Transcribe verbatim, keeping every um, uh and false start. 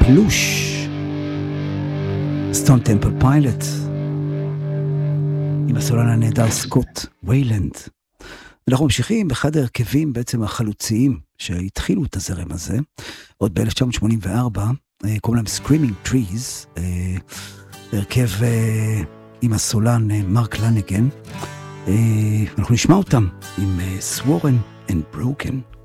קלוש, סטון טמפל פיילוט, עם הסולן הנהדר סקוט ויילנד. אנחנו ממשיכים באחד ההרכבים בעצם החלוציים שהתחילו את הזרם הזה, עוד ב-אלף תשע מאות שמונים וארבע, קוראים להם Screaming Trees, הרכב עם הסולן מרק לניגן. אנחנו נשמע אותם עם Sworn and Broken.